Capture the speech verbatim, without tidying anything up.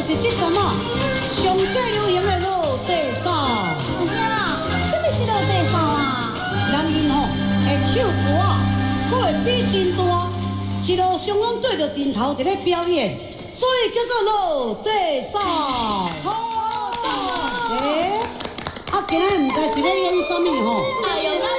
就是这阵啊，上最流行的落地扫。 有影，什么是落地扫啊？ 男人吼会唱歌啊，佫会比身大，一路上拢对着顶头伫咧表演，所以叫做落地扫。好，诶，啊，今日毋知是咧演什么吼？ 哎呦，